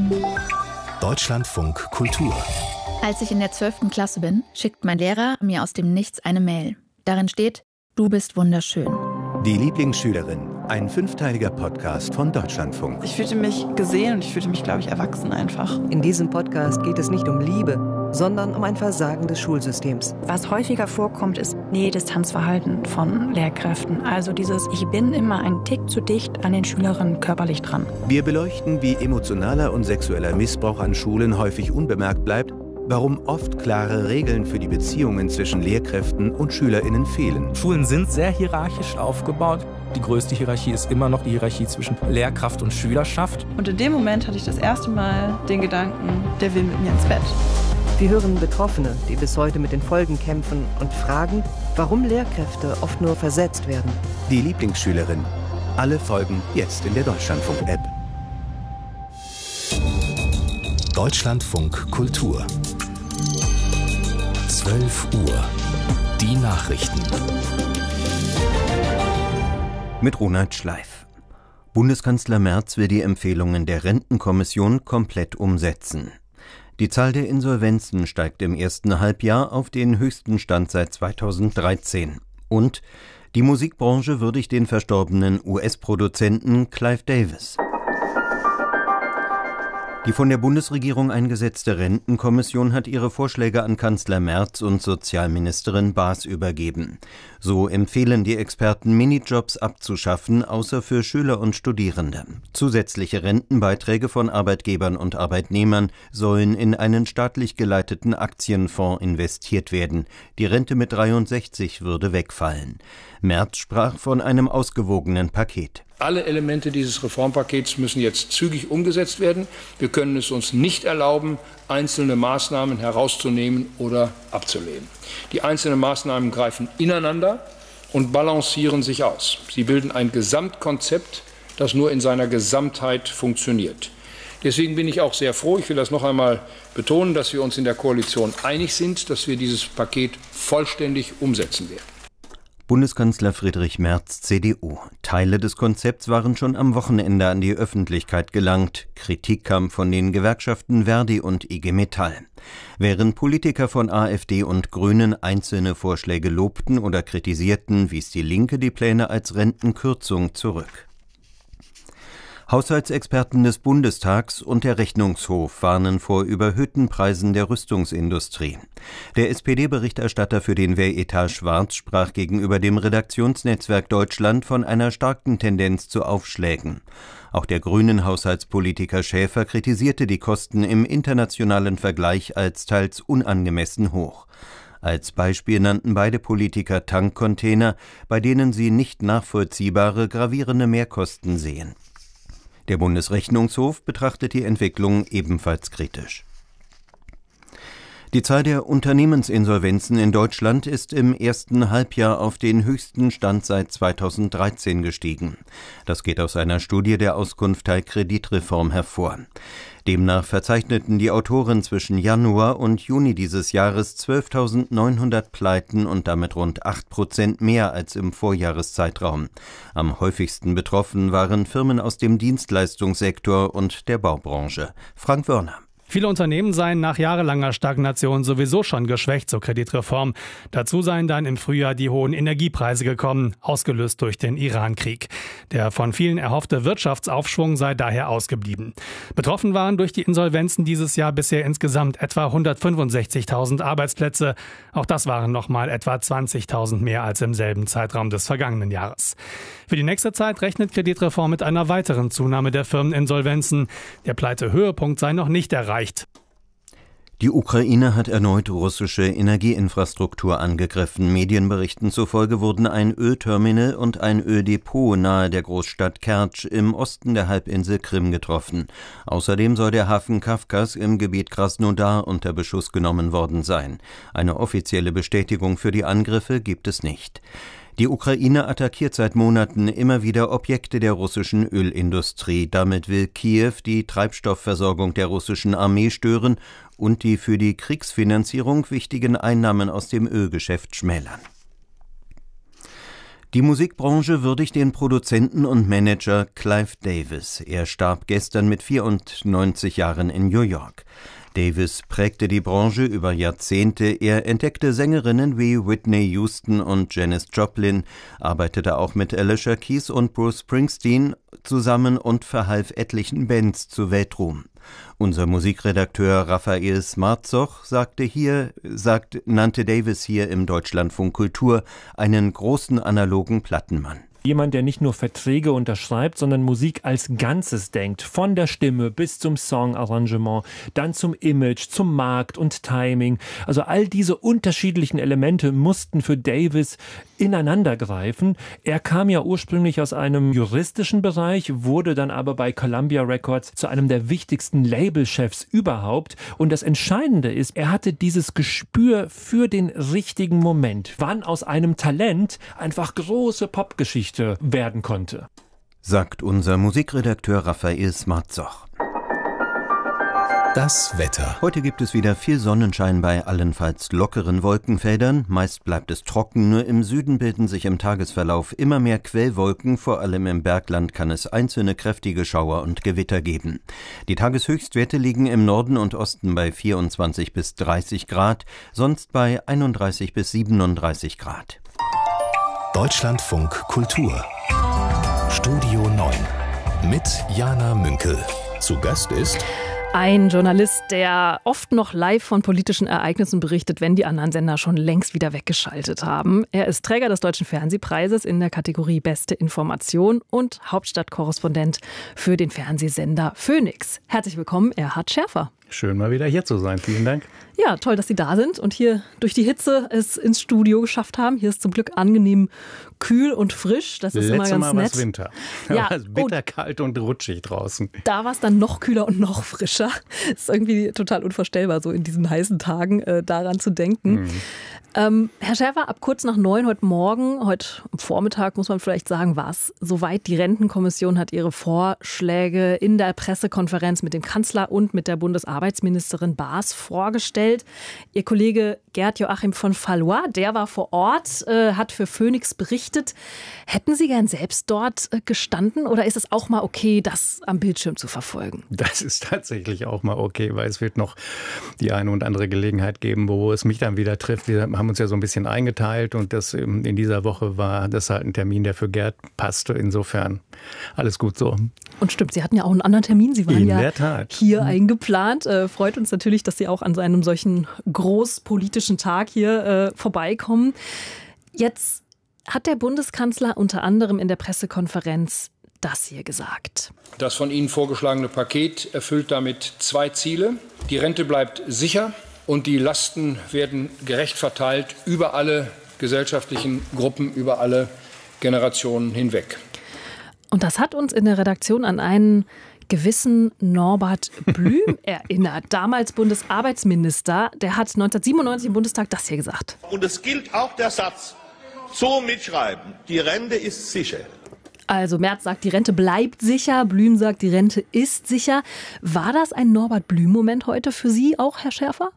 Deutschlandfunk Kultur. Als ich in der 12. Klasse bin, schickt mein Lehrer mir aus dem Nichts eine Mail. Darin steht: Du bist wunderschön. Die Lieblingsschülerin. Ein 5-teiliger Podcast von Deutschlandfunk. Ich fühlte mich gesehen und ich fühlte mich, glaube ich, erwachsen einfach. In diesem Podcast geht es nicht um Liebe, sondern um ein Versagen des Schulsystems. Was häufiger vorkommt, ist Nähe-Distanz-Verhalten von Lehrkräften. Also dieses, ich bin immer ein Tick zu dicht an den Schülerinnen körperlich dran. Wir beleuchten, wie emotionaler und sexueller Missbrauch an Schulen häufig unbemerkt bleibt, warum oft klare Regeln für die Beziehungen zwischen Lehrkräften und SchülerInnen fehlen. Schulen sind sehr hierarchisch aufgebaut. Die größte Hierarchie ist immer noch die Hierarchie zwischen Lehrkraft und Schülerschaft. Und in dem Moment hatte ich das erste Mal den Gedanken, der will mit mir ins Bett. Wir hören Betroffene, die bis heute mit den Folgen kämpfen und fragen, warum Lehrkräfte oft nur versetzt werden. Die Lieblingsschülerin. Alle Folgen jetzt in der Deutschlandfunk-App. Deutschlandfunk Kultur. 12 Uhr. Die Nachrichten. Mit Ronald Schleif. Bundeskanzler Merz will die Empfehlungen der Rentenkommission komplett umsetzen. Die Zahl der Insolvenzen steigt im ersten Halbjahr auf den höchsten Stand seit 2013. Und die Musikbranche würdigt den verstorbenen US-Produzenten Clive Davis. Die von der Bundesregierung eingesetzte Rentenkommission hat ihre Vorschläge an Kanzler Merz und Sozialministerin Baas übergeben. So empfehlen die Experten, Minijobs abzuschaffen, außer für Schüler und Studierende. Zusätzliche Rentenbeiträge von Arbeitgebern und Arbeitnehmern sollen in einen staatlich geleiteten Aktienfonds investiert werden. Die Rente mit 63 würde wegfallen. Merz sprach von einem ausgewogenen Paket. Alle Elemente dieses Reformpakets müssen jetzt zügig umgesetzt werden. Wir können es uns nicht erlauben, einzelne Maßnahmen herauszunehmen oder abzulehnen. Die einzelnen Maßnahmen greifen ineinander und balancieren sich aus. Sie bilden ein Gesamtkonzept, das nur in seiner Gesamtheit funktioniert. Deswegen bin ich auch sehr froh, ich will das noch einmal betonen, dass wir uns in der Koalition einig sind, dass wir dieses Paket vollständig umsetzen werden. Bundeskanzler Friedrich Merz, CDU. Teile des Konzepts waren schon am Wochenende an die Öffentlichkeit gelangt. Kritik kam von den Gewerkschaften Verdi und IG Metall. Während Politiker von AfD und Grünen einzelne Vorschläge lobten oder kritisierten, wies die Linke die Pläne als Rentenkürzung zurück. Haushaltsexperten des Bundestags und der Rechnungshof warnen vor überhöhten Preisen der Rüstungsindustrie. Der SPD-Berichterstatter für den Wehretat Schwarz sprach gegenüber dem Redaktionsnetzwerk Deutschland von einer starken Tendenz zu Aufschlägen. Auch der grünen Haushaltspolitiker Schäfer kritisierte die Kosten im internationalen Vergleich als teils unangemessen hoch. Als Beispiel nannten beide Politiker Tankcontainer, bei denen sie nicht nachvollziehbare, gravierende Mehrkosten sehen. Der Bundesrechnungshof betrachtet die Entwicklung ebenfalls kritisch. Die Zahl der Unternehmensinsolvenzen in Deutschland ist im ersten Halbjahr auf den höchsten Stand seit 2013 gestiegen. Das geht aus einer Studie der Auskunft Teil Kreditreform hervor. Demnach verzeichneten die Autoren zwischen Januar und Juni dieses Jahres 12.900 Pleiten und damit rund 8% mehr als im Vorjahreszeitraum. Am häufigsten betroffen waren Firmen aus dem Dienstleistungssektor und der Baubranche. Frank Wörner. Viele Unternehmen seien nach jahrelanger Stagnation sowieso schon geschwächt zur Kreditreform. Dazu seien dann im Frühjahr die hohen Energiepreise gekommen, ausgelöst durch den Iran-Krieg. Der von vielen erhoffte Wirtschaftsaufschwung sei daher ausgeblieben. Betroffen waren durch die Insolvenzen dieses Jahr bisher insgesamt etwa 165.000 Arbeitsplätze. Auch das waren nochmal etwa 20.000 mehr als im selben Zeitraum des vergangenen Jahres. Für die nächste Zeit rechnet Kreditreform mit einer weiteren Zunahme der Firmeninsolvenzen. Der Pleitehöhepunkt sei noch nicht erreicht. Die Ukraine hat erneut russische Energieinfrastruktur angegriffen. Medienberichten zufolge wurden ein Ölterminal und ein Öldepot nahe der Großstadt Kertsch im Osten der Halbinsel Krim getroffen. Außerdem soll der Hafen Kafkas im Gebiet Krasnodar unter Beschuss genommen worden sein. Eine offizielle Bestätigung für die Angriffe gibt es nicht. Die Ukraine attackiert seit Monaten immer wieder Objekte der russischen Ölindustrie. Damit will Kiew die Treibstoffversorgung der russischen Armee stören und die für die Kriegsfinanzierung wichtigen Einnahmen aus dem Ölgeschäft schmälern. Die Musikbranche würdigt den Produzenten und Manager Clive Davis. Er starb gestern mit 94 Jahren in New York. Davis prägte die Branche über Jahrzehnte. Er entdeckte Sängerinnen wie Whitney Houston und Janis Joplin, arbeitete auch mit Alicia Keys und Bruce Springsteen zusammen und verhalf etlichen Bands zu Weltruhm. Unser Musikredakteur Raphael Smartzoch nannte Davis hier im Deutschlandfunk Kultur einen großen analogen Plattenmann. Jemand, der nicht nur Verträge unterschreibt, sondern Musik als Ganzes denkt. Von der Stimme bis zum Songarrangement, dann zum Image, zum Markt und Timing. Also all diese unterschiedlichen Elemente mussten für Davis ineinandergreifen. Er kam ja ursprünglich aus einem juristischen Bereich, wurde dann aber bei Columbia Records zu einem der wichtigsten Labelchefs überhaupt. Und das Entscheidende ist, er hatte dieses Gespür für den richtigen Moment, wann aus einem Talent einfach große Popgeschichte werden konnte. Sagt unser Musikredakteur Raphael Smartzoch. Das Wetter. Heute gibt es wieder viel Sonnenschein bei allenfalls lockeren Wolkenfeldern. Meist bleibt es trocken, nur im Süden bilden sich im Tagesverlauf immer mehr Quellwolken. Vor allem im Bergland kann es einzelne kräftige Schauer und Gewitter geben. Die Tageshöchstwerte liegen im Norden und Osten bei 24 bis 30 Grad, sonst bei 31 bis 37 Grad. Deutschlandfunk Kultur. Studio 9 mit Jana Münkel. Zu Gast ist ein Journalist, der oft noch live von politischen Ereignissen berichtet, wenn die anderen Sender schon längst wieder weggeschaltet haben. Er ist Träger des Deutschen Fernsehpreises in der Kategorie Beste Information und Hauptstadtkorrespondent für den Fernsehsender Phoenix. Herzlich willkommen, Erhard Schärfer. Schön, mal wieder hier zu sein. Vielen Dank. Ja, toll, dass Sie da sind und hier durch die Hitze es ins Studio geschafft haben. Hier ist zum Glück angenehm kühl und frisch. Das ist immer ganz nett. Letztes Mal war es Winter. Ja, es bitterkalt und rutschig draußen. Da war es dann noch kühler und noch frischer. Das ist irgendwie total unvorstellbar, so in diesen heißen Tagen daran zu denken. Herr Schärfer, ab kurz nach 9 heute Morgen, heute Vormittag muss man vielleicht sagen, war es soweit. Die Rentenkommission hat ihre Vorschläge in der Pressekonferenz mit dem Kanzler und mit der Bundesarbeitsministerin Baas vorgestellt. Ihr Kollege Gerd Joachim von Fallois, der war vor Ort, hat für Phoenix berichtet. Hätten Sie gern selbst dort gestanden oder ist es auch mal okay, das am Bildschirm zu verfolgen? Das ist tatsächlich auch mal okay, weil es wird noch die eine und andere Gelegenheit geben, wo es mich dann wieder trifft. Wir haben uns ja so ein bisschen eingeteilt und das in dieser Woche war das halt ein Termin, der für Gerd passte. Insofern alles gut so. Und stimmt, Sie hatten ja auch einen anderen Termin. Sie waren ja hier eingeplant. Freut uns natürlich, dass Sie auch an einem solchen großpolitischen Tag hier vorbeikommen. Jetzt hat der Bundeskanzler unter anderem in der Pressekonferenz das hier gesagt. Das von Ihnen vorgeschlagene Paket erfüllt damit 2 Ziele. Die Rente bleibt sicher und die Lasten werden gerecht verteilt über alle gesellschaftlichen Gruppen, über alle Generationen hinweg. Und das hat uns in der Redaktion an einen gewissen Norbert Blüm erinnert, damals Bundesarbeitsminister. Der hat 1997 im Bundestag das hier gesagt. Und es gilt auch der Satz, so mitschreiben, die Rente ist sicher. Also Merz sagt, die Rente bleibt sicher, Blüm sagt, die Rente ist sicher. War das ein Norbert Blüm-Moment heute für Sie auch, Herr Schärfer?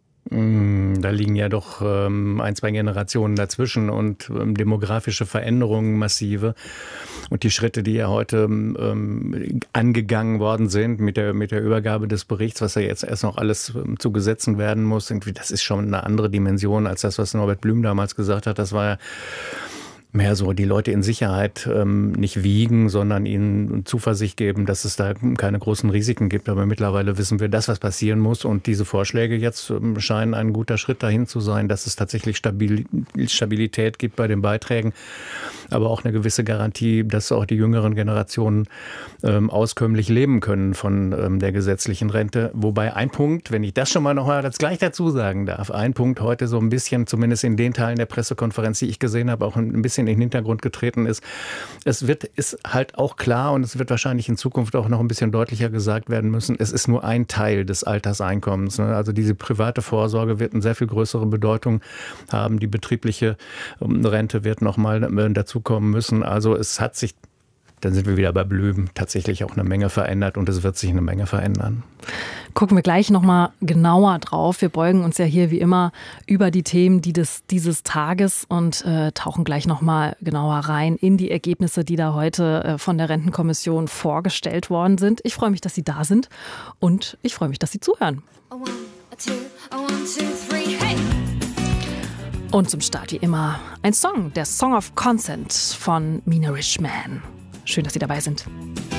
Da liegen ja doch 1, 2 Generationen dazwischen und demografische Veränderungen massive. Und die Schritte, die ja heute angegangen worden sind mit der Übergabe des Berichts, was ja jetzt erst noch alles zu Gesetzen werden muss, irgendwie, das ist schon eine andere Dimension als das, was Norbert Blüm damals gesagt hat. Das war ja mehr so die Leute in Sicherheit nicht wiegen, sondern ihnen Zuversicht geben, dass es da keine großen Risiken gibt. Aber mittlerweile wissen wir, dass was passieren muss. Und diese Vorschläge jetzt scheinen ein guter Schritt dahin zu sein, dass es tatsächlich Stabilität gibt bei den Beiträgen. Aber auch eine gewisse Garantie, dass auch die jüngeren Generationen auskömmlich leben können von der gesetzlichen Rente. Wobei ein Punkt, wenn ich das schon mal noch mal gleich dazu sagen darf, ein Punkt heute so ein bisschen, zumindest in den Teilen der Pressekonferenz, die ich gesehen habe, auch ein bisschen in den Hintergrund getreten ist. Ist halt auch klar und es wird wahrscheinlich in Zukunft auch noch ein bisschen deutlicher gesagt werden müssen, es ist nur ein Teil des Alterseinkommens. Also diese private Vorsorge wird eine sehr viel größere Bedeutung haben. Die betriebliche Rente wird noch mal dazukommen müssen. Also es hat sich dann sind wir wieder bei Blüm tatsächlich auch eine Menge verändert und es wird sich eine Menge verändern. Gucken wir gleich nochmal genauer drauf. Wir beugen uns ja hier wie immer über die Themen dieses Tages und tauchen gleich nochmal genauer rein in die Ergebnisse, die da heute von der Rentenkommission vorgestellt worden sind. Ich freue mich, dass Sie da sind und ich freue mich, dass Sie zuhören. Und zum Start wie immer ein Song, der Song of Consent von Mina Richman. Schön, dass Sie dabei sind.